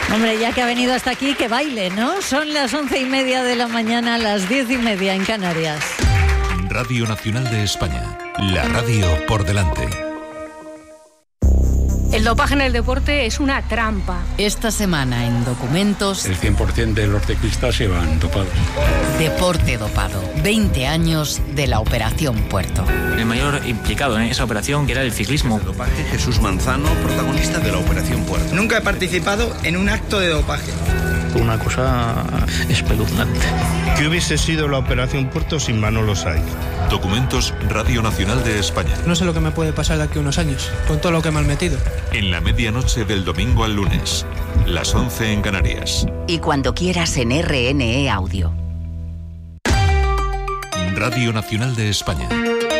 Hombre, ya que ha venido hasta aquí, que baile, ¿no? Son las 11:30 de la mañana, las 10:30 en Canarias. Radio Nacional de España, la radio por delante. El dopaje en el deporte es una trampa. Esta semana en Documentos... El 100% de los ciclistas se van dopados. Deporte dopado. 20 años de la Operación Puerto. El mayor implicado en esa operación era el ciclismo. El dopaje, Jesús Manzano, protagonista de la Operación Puerto. Nunca he participado en un acto de dopaje. Una cosa espeluznante. ¿Qué hubiese sido la Operación Puerto sin Manolo Saiz? Documentos, Radio Nacional de España. No sé lo que me puede pasar de aquí a unos años, con todo lo que me han metido. En la medianoche del domingo al lunes, las 11 en Canarias. Y cuando quieras en RNE Audio. Radio Nacional de España.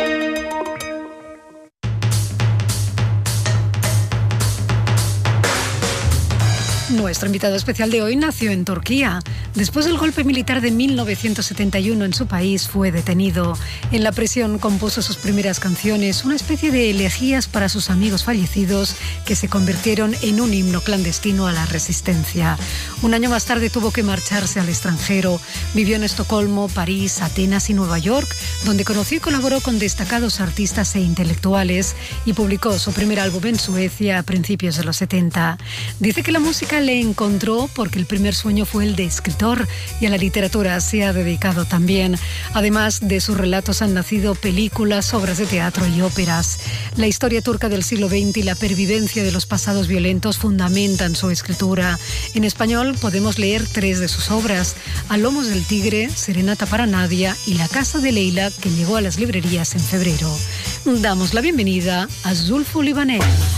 Nuestro invitado especial de hoy nació en Turquía. Después del golpe militar de 1971 en su país, fue detenido. En la prisión compuso sus primeras canciones, una especie de elegías para sus amigos fallecidos que se convirtieron en un himno clandestino a la resistencia. Un año más tarde tuvo que marcharse al extranjero. Vivió en Estocolmo, París, Atenas y Nueva York, donde conoció y colaboró con destacados artistas e intelectuales y publicó su primer álbum en Suecia a principios de los 70. Dice que la música le encontró porque el primer sueño fue el de escritor y a la literatura se ha dedicado también. Además de sus relatos han nacido películas, obras de teatro y óperas. La historia turca del siglo XX y la pervivencia de los pasados violentos fundamentan su escritura. En español podemos leer 3 de sus obras: A lomos del tigre, Serenata para Nadia y La casa de Leila, que llegó a las librerías en febrero. Damos la bienvenida a Zulfü Livaneli.